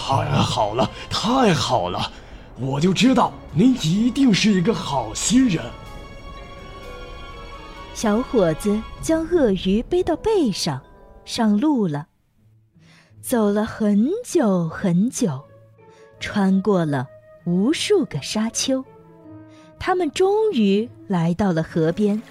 太好了，太好了！我就知道您一定是一个好心人。 小伙子将鳄鱼背到背上，上路了。走了很久很久，穿过了无数个沙丘，他们终于来到了河边。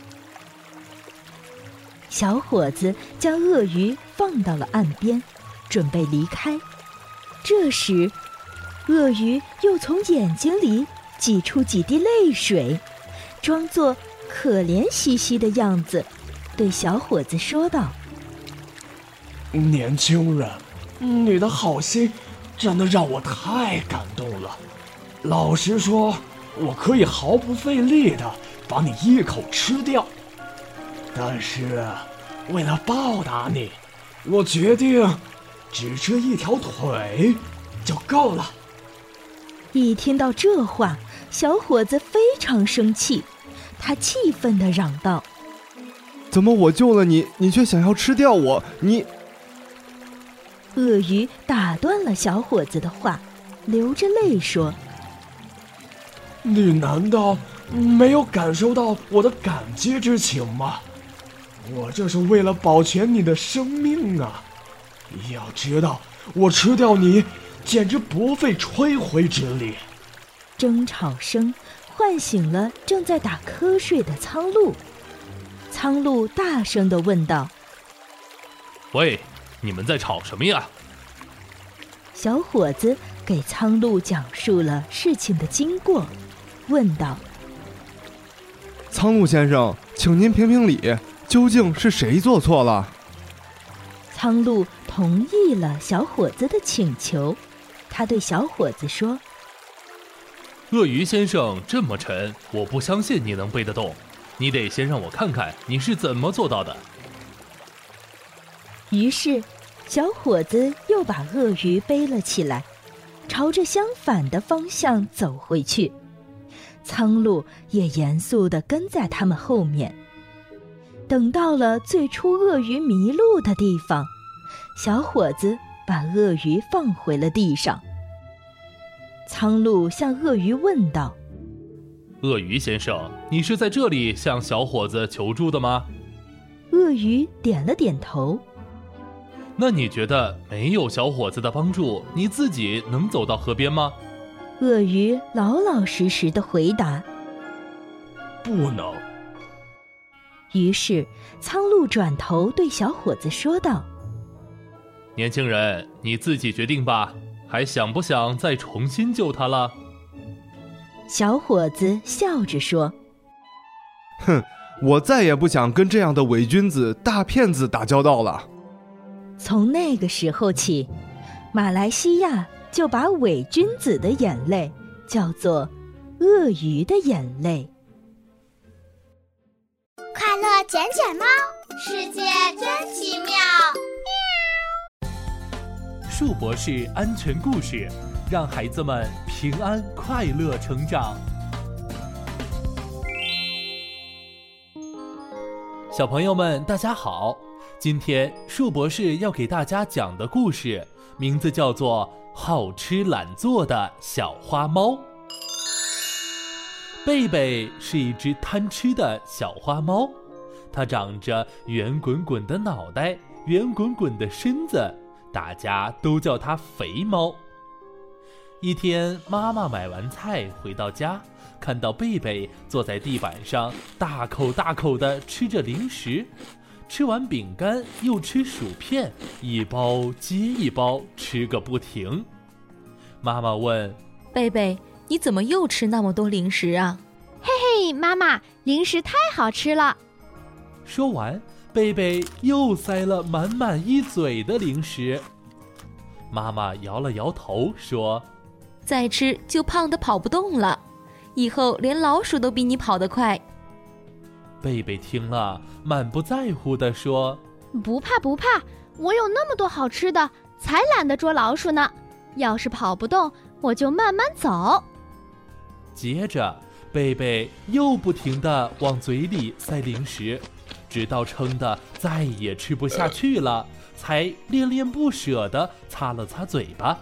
小伙子将鳄鱼放到了岸边，准备离开。这时，鳄鱼又从眼睛里挤出几滴泪水，装作可怜兮兮的样子，对小伙子说道： 年轻人，你的好心真的让我太感动了。老实说，我可以毫不费力地把你一口吃掉，但是为了报答你，我决定只吃一条腿就够了。 一听到这话，小伙子非常生气，他气愤地嚷道： 怎么我救了你，你却想要吃掉我？你…… 鳄鱼打断了小伙子的话，流着泪说： 你难道没有感受到我的感激之情吗？我这是为了保全你的生命啊！要知道，我吃掉你简直不费吹灰之力。 争吵声唤醒了正在打瞌睡的苍鹭。苍鹭大声地问道： 喂，你们在吵什么呀？ 小伙子给苍鹭讲述了事情的经过，问道： 苍鹭先生，请您评评理，究竟是谁做错了？ 苍鹭同意了小伙子的请求，他对小伙子说： 鳄鱼先生这么沉，我不相信你能背得动，你得先让我看看你是怎么做到的。 于是小伙子又把鳄鱼背了起来，朝着相反的方向走回去。苍鹭也严肃地跟在他们后面。等到了最初鳄鱼迷路的地方，小伙子把鳄鱼放回了地上。苍鹭向鳄鱼问道： 鳄鱼先生，你是在这里向小伙子求助的吗？ 鳄鱼点了点头。 那你觉得没有小伙子的帮助，你自己能走到河边吗？ 鳄鱼老老实实地回答： 不能。 于是苍鹭转头对小伙子说道： 年轻人，你自己决定吧，还想不想再重新救他了？ 小伙子笑着说： 哼，我再也不想跟这样的伪君子、大骗子打交道了。 从那个时候起，马来西亚就把伪君子的眼泪叫做鳄鱼的眼泪。 快乐捡捡猫，世界真奇妙。 树博士安全故事，让孩子们平安快乐成长。小朋友们大家好，今天树博士要给大家讲的故事名字叫做好吃懒做的小花猫。贝贝是一只贪吃的小花猫，它长着圆滚滚的脑袋，圆滚滚的身子，大家都叫它肥猫。一天，妈妈买完菜回到家，看到贝贝坐在地板上大口大口地吃着零食，吃完饼干又吃薯片，一包接一包吃个不停。妈妈问： 贝贝，你怎么又吃那么多零食啊？ 嘿嘿，妈妈，零食太好吃了。 说完，贝贝又塞了满满一嘴的零食。妈妈摇了摇头说： 再吃就胖得跑不动了，以后连老鼠都比你跑得快。 贝贝听了，满不在乎地说： 不怕不怕，我有那么多好吃的，才懒得捉老鼠呢。要是跑不动，我就慢慢走。 接着，贝贝又不停地往嘴里塞零食，直到撑得再也吃不下去了，才恋恋不舍地擦了擦嘴巴。